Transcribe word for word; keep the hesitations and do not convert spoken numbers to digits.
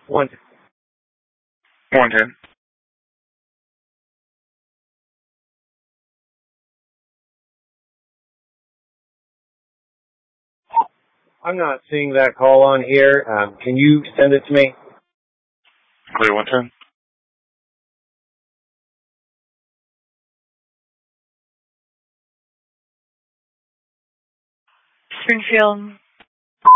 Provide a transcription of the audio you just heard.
One. one ten. I'm not seeing that call on here. Um, can you send it to me? Clear one ten. Springfield